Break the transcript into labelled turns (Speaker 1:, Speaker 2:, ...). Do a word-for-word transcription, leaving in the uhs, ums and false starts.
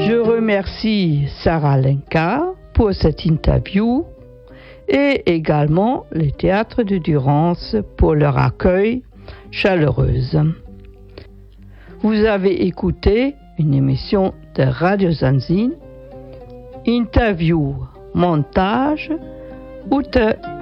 Speaker 1: Je remercie Sarah Lenka pour cette interview et également le Théâtre de Durance pour leur accueil chaleureux. Vous avez écouté une émission de Radio Zanzine, interview, montage, Ute